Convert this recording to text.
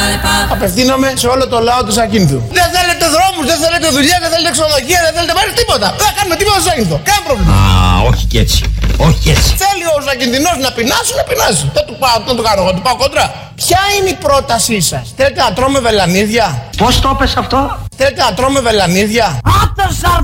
Απευθύνομαι σε όλο το λαό του Ζακίνθου. Δεν θέλετε δρόμους, δεν θέλετε δουλειά, δεν θέλετε ξενοδοχεία, δεν θέλετε πάρει τίποτα. Δεν θα κάνουμε τίποτα στο Ζακίνθο. Κανένα πρόβλημα. Όχι και έτσι. Όχι και έτσι. Θέλει ο Ζακινθινός να πεινάσει, να πεινάσει. Δεν του κάνω εγώ, του πάω κόντρα. Ποια είναι η πρότασή σας? Θέλετε να τρώμε βελανίδια? Πώς το πες αυτό? Θέλετε να τρώμε βελανίδια?